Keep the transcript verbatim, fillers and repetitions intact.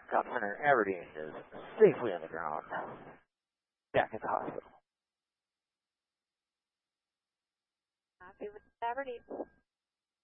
Comm Center Aberdeen is safely on the ground. Back at the hospital. Copy with Aberdeen.